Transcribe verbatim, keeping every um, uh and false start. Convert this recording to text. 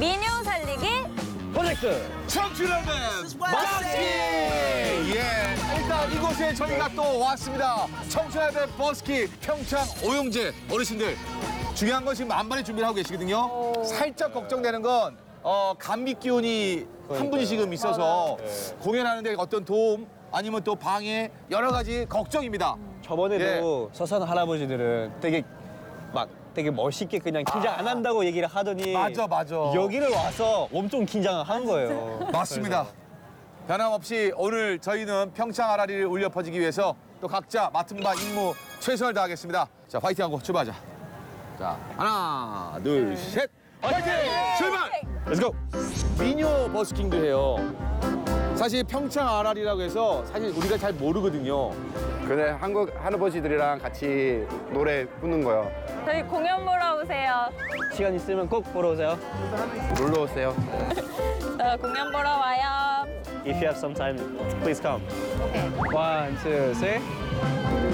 미녀 살리기 프로젝트 청춘의 버스킹! 예, 일단 이곳에 저희가 또 왔습니다. 청춘의 버스킹 평창 오용재 어르신들. 중요한 건 지금 만반의 준비를 하고 계시거든요. 살짝 걱정되는 건 어, 감기 기운이 한 분이 지금 있어서 공연하는데 어떤 도움 아니면 또 방해 여러 가지 걱정입니다. 저번에도 서산 할아버지들은 되게 막 되게 멋있게 그냥 긴장 안 한다고 얘기를 하더니 맞아, 맞아. 여기를 와서 엄청 긴장을 한 거예요. 맞습니다. 변함없이 오늘 저희는 평창 아라리를 울려 퍼지기 위해서 또 각자 맡은 바 임무 최선을 다하겠습니다. 자, 파이팅하고 출발하자. 자, 하나, 둘, 셋, 파이팅! 출발! Let's go. 미녀 버스킹도 해요. 사실 평창 아라리라고 해서 사실 우리가 잘 모르거든요. 그래 한국 할아버지들이랑 같이 노래 부는 거요. 저희 공연 보러 오세요. 시간 있으면 꼭 보러 오세요. 놀러 오세요. 저 공연 보러 와요. If you have some time, please come. One, two, three.